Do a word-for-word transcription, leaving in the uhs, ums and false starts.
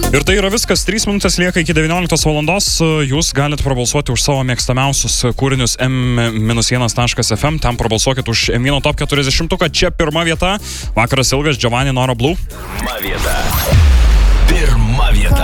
Ir tai yra viskas, trys minutės lieka iki devynioliktos valandos, jūs galite prabalsuoti už savo mėgstamiausius kūrinius em vienas taškas ef em, ten prabalsuokit už em vienas top keturiasdešimtuką, čia pirma vieta, vakaras ilgas, Giovanni Nora Blue. Pirma vieta. Pirma vieta.